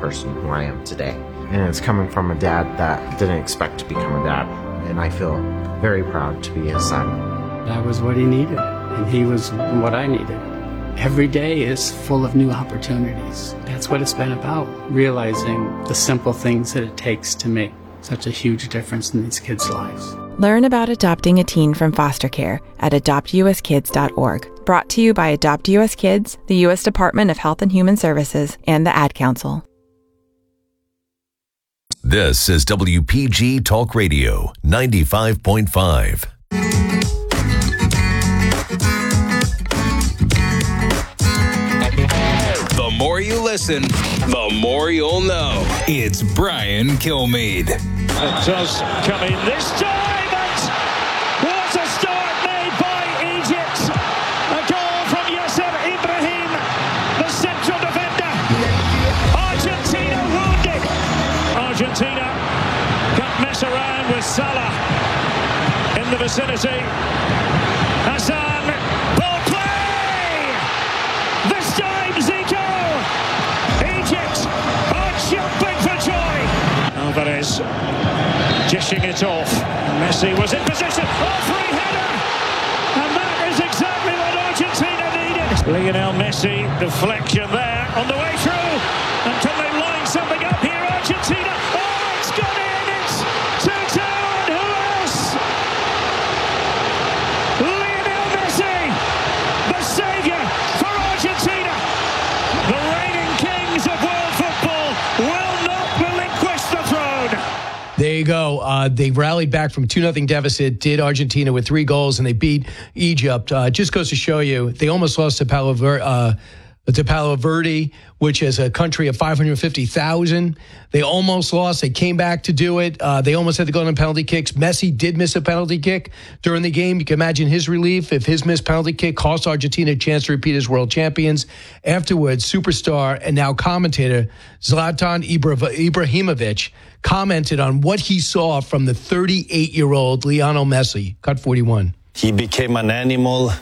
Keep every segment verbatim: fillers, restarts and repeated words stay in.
person who I am today. And it's coming from a dad that didn't expect to become a dad. And I feel very proud to be his son. That was what he needed, and he was what I needed. Every day is full of new opportunities. That's what it's been about, realizing the simple things that it takes to make such a huge difference in these kids' lives. Learn about adopting a teen from foster care at adopt u s kids dot org. Brought to you by Adopt U S Kids, the U S Department of Health and Human Services, and the Ad Council. This is W P G Talk Radio ninety-five point five. The more you listen, the more you'll know. It's Brian Kilmeade. It does come in this time, and what a start made by Egypt. A goal from Yasser Ibrahim, the central defender. Argentina wounded. Argentina can't mess around with Salah in the vicinity. Hassan, ball play! This time Zico. Egypt are jumping for joy. Alvarez dishing it off. Messi was in position. Oh, free header! And that is exactly what Argentina needed. Lionel Messi, deflection there on the way through. And can they line something up here, Argentina? Oh, it's gone in! It's two two, and who else? Lionel Messi, the saviour for Argentina. The reigning kings of world football will not relinquish the throne. There you go. Uh, they rallied back from two nothing deficit, did Argentina with three goals, and they beat Egypt. Uh, just goes to show you, they almost lost to Palo Verde. Uh, to Palo Verde, which is a country of five hundred fifty thousand. They almost lost. They came back to do it. Uh, they almost had to go on penalty kicks. Messi did miss a penalty kick during the game. You can imagine his relief if his missed penalty kick cost Argentina a chance to repeat as world champions. Afterwards, superstar and now commentator Zlatan Ibra- Ibrahimovic commented on what he saw from the thirty-eight-year-old Lionel Messi. Cut forty-one. He became an animal,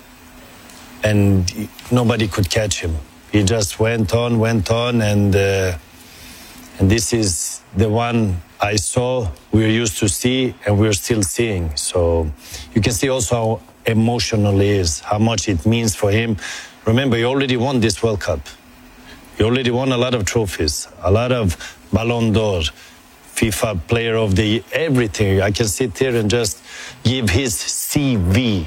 and nobody could catch him. He just went on, went on, and uh, and this is the one I saw, we're used to see, and we're still seeing. So you can see also how emotional he is, how much it means for him. Remember, he already won this World Cup. He already won a lot of trophies, a lot of Ballon d'Or, FIFA Player of the Year, everything. I can sit here and just give his C V.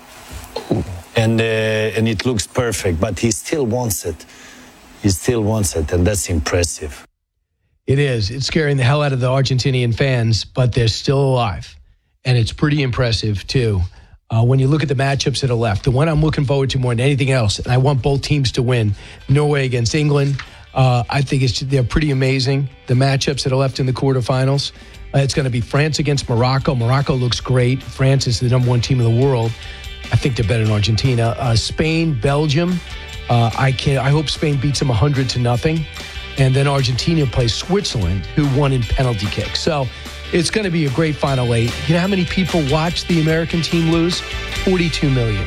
And uh, and it looks perfect, but he still wants it. He still wants it, and that's impressive. It is. It's scaring the hell out of the Argentinian fans, but they're still alive. And it's pretty impressive, too. Uh, when you look at the matchups that are left, the one I'm looking forward to more than anything else, and I want both teams to win, Norway against England. Uh, I think it's they're pretty amazing, the matchups that are left in the quarterfinals. Uh, it's going to be France against Morocco. Morocco looks great. France is the number one team in the world. I think they're better than Argentina. Uh, Spain, Belgium. Uh, I can. I hope Spain beats them one hundred to nothing. And then Argentina plays Switzerland, who won in penalty kicks. So it's going to be a great Final Eight. You know how many people watch the American team lose? forty-two million.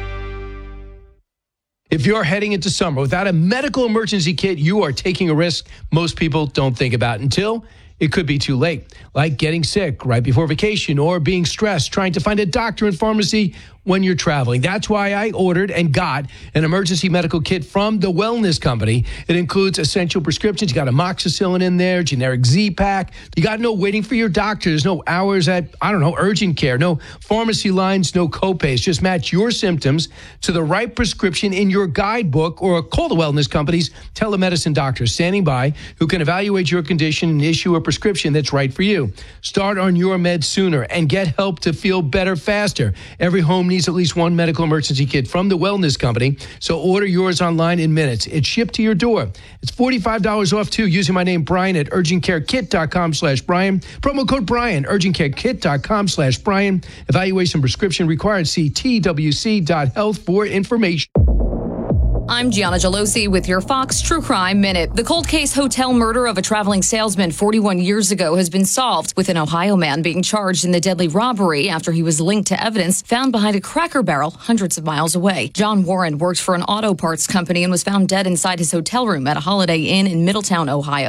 If you're heading into summer without a medical emergency kit, you are taking a risk most people don't think about until it could be too late, like getting sick right before vacation or being stressed trying to find a doctor and pharmacy when you're traveling. That's why I ordered and got an emergency medical kit from the Wellness Company. It includes essential prescriptions. You got amoxicillin in there, generic Z-Pack. You got no waiting for your doctor. There's no hours at, I don't know, urgent care, no pharmacy lines, no copays. Just match your symptoms to the right prescription in your guidebook or call the Wellness Company's telemedicine doctor standing by who can evaluate your condition and issue a prescription that's right for you. Start on your meds sooner and get help to feel better faster. Every home needs at least one medical emergency kit from the Wellness Company, so order yours online in minutes. It's shipped to your door. It's forty-five dollars off, too, using my name, Brian, at urgentcarekit.com slash Brian. Promo code Brian, urgentcarekit.com slash Brian. Evaluation prescription required. See T W C dot health for information. I'm Gianna Gelosi with your Fox True Crime Minute. The cold case hotel murder of a traveling salesman forty-one years ago has been solved, with an Ohio man being charged in the deadly robbery after he was linked to evidence found behind a Cracker Barrel hundreds of miles away. John Warren worked for an auto parts company and was found dead inside his hotel room at a Holiday Inn in Middletown, Ohio.